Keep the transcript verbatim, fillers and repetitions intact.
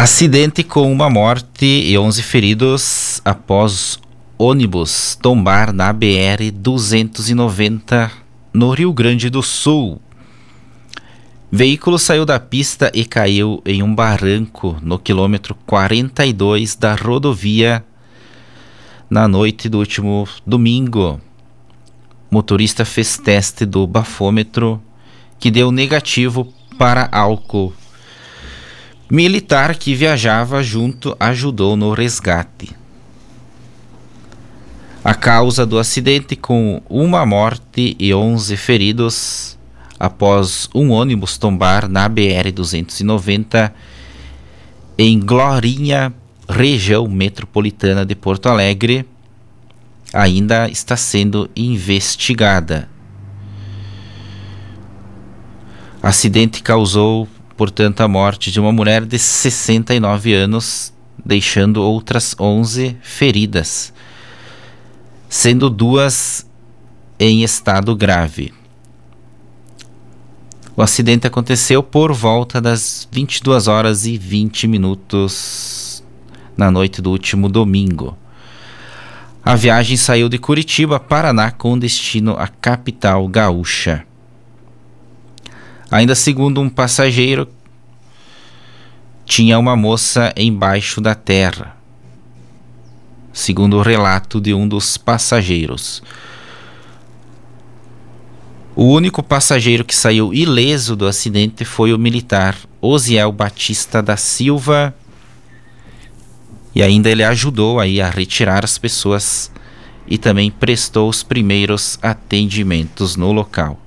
Acidente com uma morte e onze feridos após ônibus tombar na B R duzentos e noventa no Rio Grande do Sul. Veículo saiu da pista e caiu em um barranco no quilômetro quarenta e dois da rodovia na noite do último domingo. Motorista fez teste do bafômetro que deu negativo para álcool. Militar que viajava junto ajudou no resgate. A causa do acidente, com uma morte e onze feridos após um ônibus tombar na B R duzentos e noventa em Glorinha, região metropolitana de Porto Alegre, ainda está sendo investigada. O acidente causou, portanto, a morte de uma mulher de sessenta e nove anos, deixando outras onze feridas, sendo duas em estado grave. O acidente aconteceu por volta das vinte e duas horas e vinte minutos na noite do último domingo. A viagem saiu de Curitiba, Paraná, com destino à capital gaúcha. Ainda segundo um passageiro, tinha uma moça embaixo da terra, segundo o relato de um dos passageiros. O único passageiro que saiu ileso do acidente foi o militar Osiel Batista da Silva, e ainda ele ajudou aí a retirar as pessoas e também prestou os primeiros atendimentos no local.